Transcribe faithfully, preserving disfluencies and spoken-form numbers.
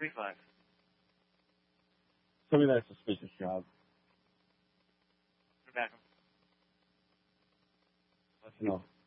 three five. Tell me that's a suspicious job. We're back. Let you know.